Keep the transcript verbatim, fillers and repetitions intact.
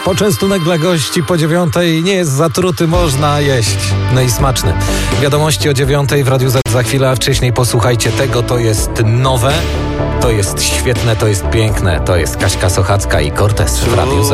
Poczęstunek dla gości po dziewiątej nie jest zatruty, można jeść. No i smaczny. Wiadomości o dziewiątej w Radiu Z za chwilę, a wcześniej posłuchajcie tego, to jest nowe, to jest świetne, to jest piękne, to jest Kaśka Sochacka i Cortez w Radiu Z.